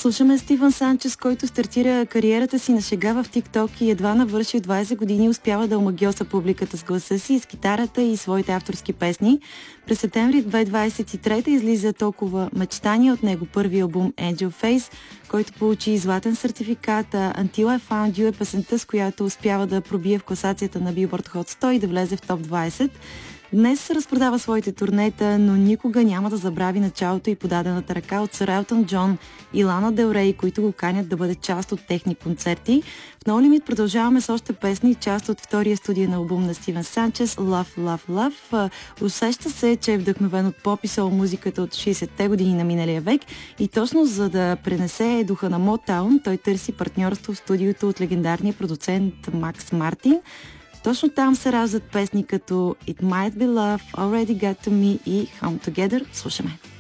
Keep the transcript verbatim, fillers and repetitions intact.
Слушаме Стивън Санчес, който стартира кариерата си на шега в TikTok и едва навършил двайсет години успява да омагьоса публиката с гласа си, с китарата и своите авторски песни. През септември две хиляди двайсет и трета излиза толкова мечтания от него първи албум Angel Face, който получи златен сертификат. Until I Found You е песента, с която успява да пробие в класацията на Billboard Hot сто и да влезе в топ двайсет. Днес разпродава своите турнета, но никога няма да забрави началото и подадената ръка от сър Елтън Джон и Лана Дел Рей, които го канят да бъде част от техни концерти. В No Limit продължаваме с още песни, част от втория студиен албум на Стивън Санчес, Love, Love, Love. Усеща се, че е вдъхновен от поп и сол музиката от шейсетте години на миналия век и точно за да пренесе духа на Motown, той търси партньорство в студиото от легендарния продуцент Макс Мартин. Точно там се раждат песни като It Might Be Love, Already Got To Me и Home Together. Слушаме!